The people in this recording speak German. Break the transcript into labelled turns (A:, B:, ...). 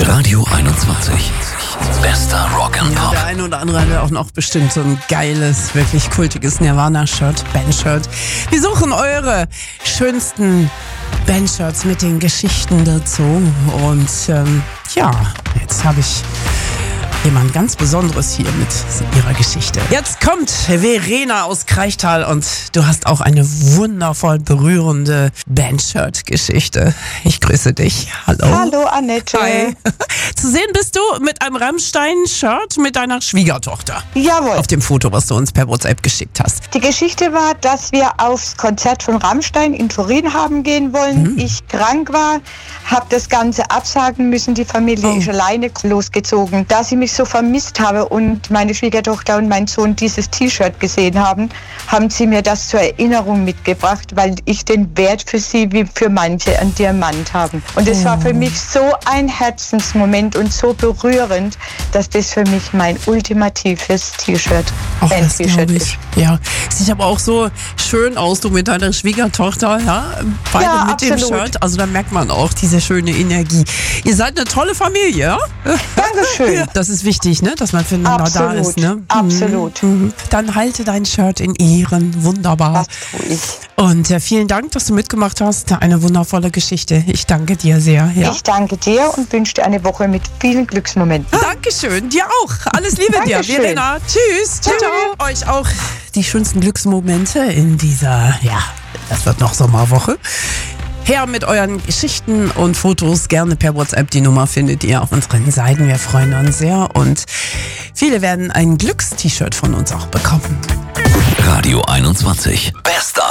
A: Radio 21. Bester Rock'n'Pop.
B: Der eine oder andere hat auch noch bestimmt so ein geiles, wirklich kultiges Nirvana-Shirt, Band-Shirt. Wir suchen eure schönsten Band-Shirts mit den Geschichten dazu. Und jetzt habe ich jemand ganz Besonderes hier mit ihrer Geschichte. Jetzt kommt Verena aus Kraichtal und du hast auch eine wundervoll berührende Band-Shirt-Geschichte. Ich grüße dich. Hallo.
C: Hallo Annette.
B: Hi. Zu sehen bist du mit einem Rammstein-Shirt mit deiner Schwiegertochter.
C: Jawohl.
B: Auf dem Foto, was du uns per WhatsApp geschickt hast.
C: Die Geschichte war, dass wir aufs Konzert von Rammstein in Turin haben gehen wollen. Ich krank war, habe das Ganze absagen müssen. Die Familie ist alleine losgezogen. Da sie mich so vermisst habe und meine Schwiegertochter und mein Sohn dieses T-Shirt gesehen haben, haben sie mir das zur Erinnerung mitgebracht, weil ich den Wert für sie wie für manche einen Diamant habe. Und es war für mich so ein Herzensmoment und so berührend, dass das für mich mein ultimatives Band-T-Shirt ist.
B: Ja, sieht aber auch so schön aus, du mit deiner Schwiegertochter, ja, beide
C: Ja,
B: mit
C: absolut.
B: dem Shirt, also da merkt man auch diese schöne Energie. Ihr seid eine tolle Familie, ja?
C: Dankeschön.
B: Das ist wichtig, ne, dass man füreinander da ist, ne?
C: Absolut.
B: Dann halte dein Shirt in Ehren, wunderbar.
C: Das tue ich.
B: Und vielen Dank, dass du mitgemacht hast, eine wundervolle Geschichte. Ich danke dir sehr. Ja.
C: Ich danke dir und wünsche dir eine Woche mit vielen Glücksmomenten.
B: Dankeschön, dir auch. Alles Liebe dir,
C: Dankeschön.
B: Verena. Tschüss. Ciao, ciao. Euch auch die schönsten Glücksmomente in dieser, das wird noch Sommerwoche. Her mit euren Geschichten und Fotos, gerne per WhatsApp. Die Nummer findet ihr auf unseren Seiten. Wir freuen uns sehr und viele werden ein Glückst-T-Shirt von uns auch bekommen.
A: Radio 21. Bester